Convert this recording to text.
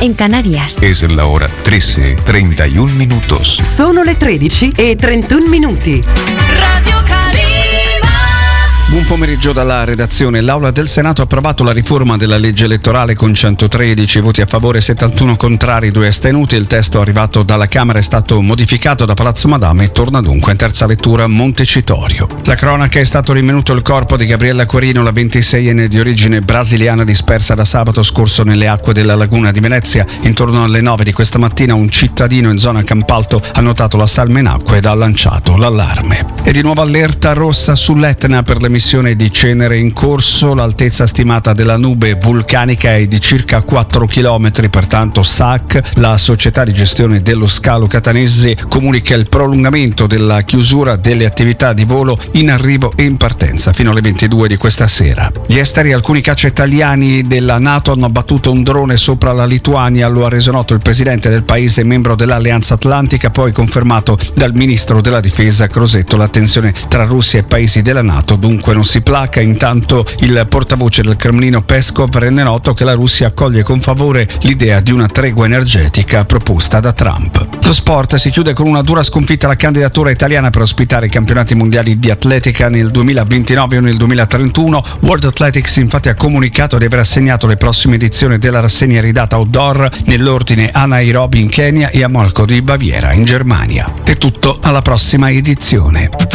en Canarias. Es la hora 13:31 minutos. Sono le 13:31 minuti. Radio Calima. Buon pomeriggio dalla redazione. L'Aula del Senato ha approvato la riforma della legge elettorale con 113 voti a favore, 71 contrari, 2 astenuti. Il testo arrivato dalla Camera è stato modificato da Palazzo Madama e torna dunque in terza lettura a Montecitorio. La cronaca: è stato rinvenuto il corpo di Gabriella Querino, la 26enne di origine brasiliana dispersa da sabato scorso nelle acque della laguna di Venezia. Intorno alle 9 di questa mattina un cittadino in zona Campalto ha notato la salma in acqua ed ha lanciato l'allarme. E di nuovo allerta rossa sull'Etna per l'emissione di cenere in corso. L'altezza stimata della nube vulcanica è di circa 4 km, pertanto SAC, la società di gestione dello scalo catanese, comunica il prolungamento della chiusura delle attività di volo in arrivo e in partenza fino alle 22 di questa sera. Gli esteri: alcuni caccia italiani della NATO hanno abbattuto un drone sopra la Lituania, lo ha reso noto il presidente del paese membro dell'Alleanza Atlantica, poi confermato dal ministro della difesa Crosetto. La tensione tra Russia e paesi della NATO dunque non si placa. Intanto il portavoce del Cremlino Peskov rende noto che la Russia accoglie con favore l'idea di una tregua energetica proposta da Trump. Lo sport: si chiude con una dura sconfitta la candidatura italiana per ospitare i campionati mondiali di atletica nel 2029 o nel 2031. World Athletics infatti ha comunicato di aver assegnato le prossime edizioni della rassegna ridata outdoor nell'ordine a Nairobi in Kenya e a Molko di Baviera in Germania. È tutto, alla prossima edizione.